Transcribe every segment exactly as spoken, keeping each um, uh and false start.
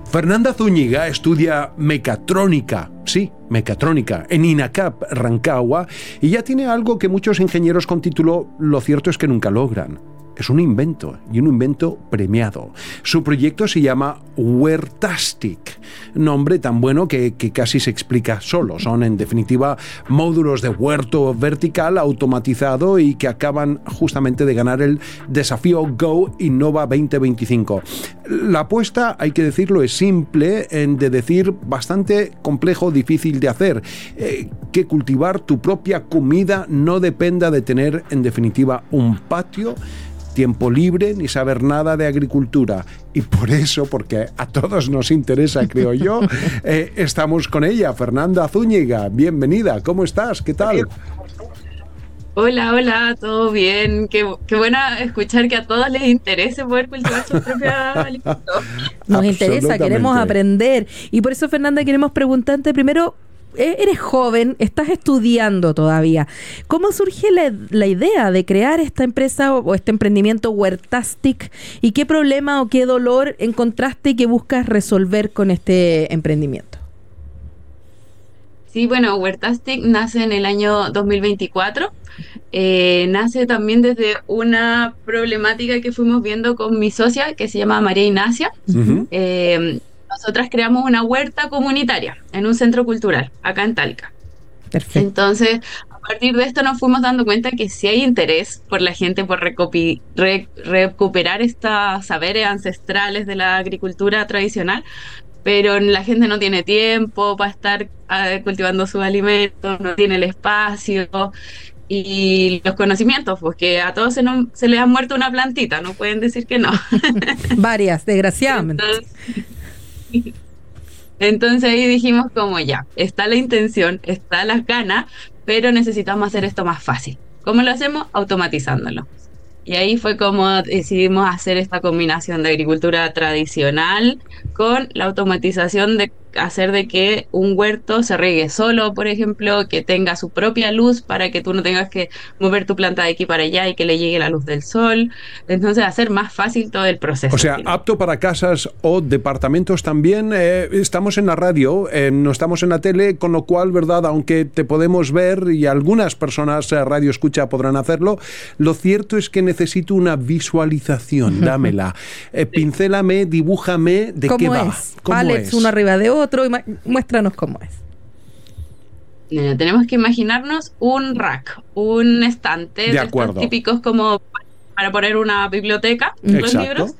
Fernanda Zúñiga estudia mecatrónica, sí, mecatrónica, en INACAP Rancagua, y ya tiene algo que muchos ingenieros con título lo cierto es que nunca logran. Es un invento, y un invento premiado. Su proyecto se llama Huertastic, nombre tan bueno que, que casi se explica solo. Son, en definitiva, módulos de huerto vertical automatizado y que acaban justamente de ganar el desafío Go Innova veinte veinticinco. La apuesta, hay que decirlo, es simple, en de decir bastante complejo, difícil de hacer. Eh, que cultivar tu propia comida no dependa de tener, en definitiva, un patio, tiempo libre ni saber nada de agricultura. Y por eso, porque a todos nos interesa, creo yo, eh, estamos con ella. Fernanda Zúñiga, bienvenida. ¿Cómo estás? ¿Qué tal? Hola, hola, ¿todo bien? Qué, qué bueno escuchar que a todos les interese poder cultivar sus propios alimentos. Nos interesa, queremos aprender. Y por eso, Fernanda, queremos preguntarte primero, eres joven, estás estudiando todavía. ¿Cómo surge la, la idea de crear esta empresa o, o este emprendimiento Huertastic? ¿Y qué problema o qué dolor encontraste y que buscas resolver con este emprendimiento? Sí, bueno, Huertastic nace en el año dos mil veinticuatro. Eh, nace también desde una problemática que fuimos viendo con mi socia, que se llama María Ignacia. Uh-huh. Eh, Nosotras creamos una huerta comunitaria en un centro cultural, acá en Talca. Perfecto. Entonces, a partir de esto nos fuimos dando cuenta que sí hay interés por la gente por recopi- re- recuperar estos saberes ancestrales de la agricultura tradicional, pero la gente no tiene tiempo para estar uh, cultivando sus alimentos, no tiene el espacio y los conocimientos, porque a todos se, no, se les ha muerto una plantita, no pueden decir que no. Varias, desgraciadamente. Entonces, Entonces ahí dijimos como ya, está la intención, está las ganas, pero necesitamos hacer esto más fácil. ¿Cómo lo hacemos? Automatizándolo. Y ahí fue como decidimos hacer esta combinación de agricultura tradicional con la automatización de hacer de que un huerto se riegue solo, por ejemplo, que tenga su propia luz para que tú no tengas que mover tu planta de aquí para allá y que le llegue la luz del sol. Entonces, hacer más fácil todo el proceso. O sea, apto para casas o departamentos también. Eh, estamos en la radio, eh, no estamos en la tele, con lo cual, ¿verdad? Aunque te podemos ver y algunas personas eh, radio escucha podrán hacerlo, lo cierto es que necesito una visualización. Dámela. Eh, pincélame, dibújame de qué va. ¿Cómo Pallets, es? Uno arriba de otro. Muéstranos cómo es. Bueno, tenemos que imaginarnos un rack, un estante de, de estos típicos como para poner una biblioteca, los libros,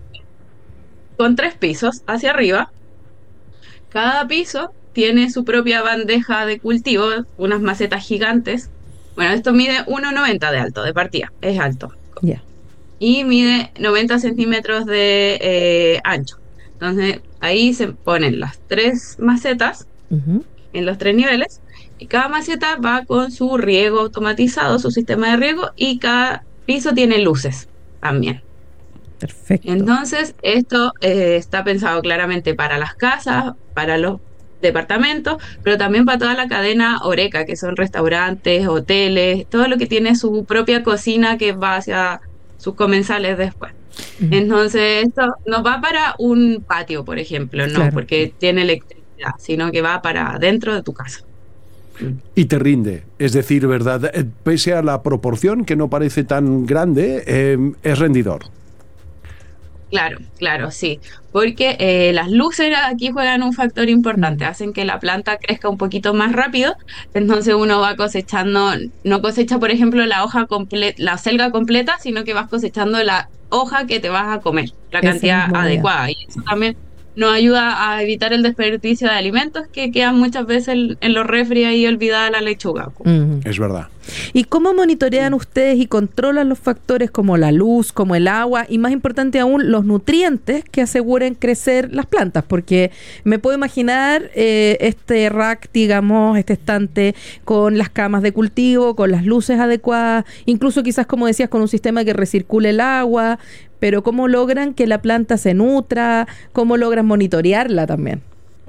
con tres pisos hacia arriba. Cada piso tiene su propia bandeja de cultivo, unas macetas gigantes. Bueno, esto mide uno noventa de alto, de partida, es alto. Ya. Yeah. Y mide noventa centímetros de eh, ancho. Entonces, ahí se ponen las tres macetas uh-huh. en los tres niveles, y cada maceta va con su riego automatizado, su sistema de riego, y cada piso tiene luces también. Perfecto. Entonces, esto eh, está pensado claramente para las casas, para los departamentos, pero también para toda la cadena Horeca, que son restaurantes, hoteles, todo lo que tiene su propia cocina que va hacia sus comensales después. Entonces, esto no va para un patio, por ejemplo, no, claro. porque tiene electricidad, sino que va para dentro de tu casa. Y te rinde, es decir, ¿verdad? Pese a la proporción que no parece tan grande, eh, es rendidor. Claro, claro, sí, porque eh, las luces aquí juegan un factor importante, hacen que la planta crezca un poquito más rápido, entonces uno va cosechando, no cosecha, por ejemplo, la hoja completa, la selga completa, sino que vas cosechando la hoja que te vas a comer, la cantidad es adecuada, y eso también nos ayuda a evitar el desperdicio de alimentos que quedan muchas veces en, en los refri y olvidada la lechuga. Uh-huh. Es verdad. ¿Y cómo monitorean ustedes y controlan los factores como la luz, como el agua y, más importante aún, los nutrientes que aseguren crecer las plantas? Porque me puedo imaginar eh, este rack, digamos, este estante con las camas de cultivo, con las luces adecuadas, incluso quizás, como decías, con un sistema que recircule el agua, pero ¿cómo logran que la planta se nutra? ¿Cómo logran monitorearla también?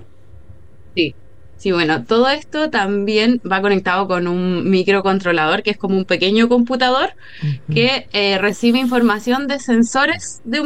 Sí. Sí, bueno, todo esto también va conectado con un microcontrolador que es como un pequeño computador uh-huh. que eh, recibe información de sensores de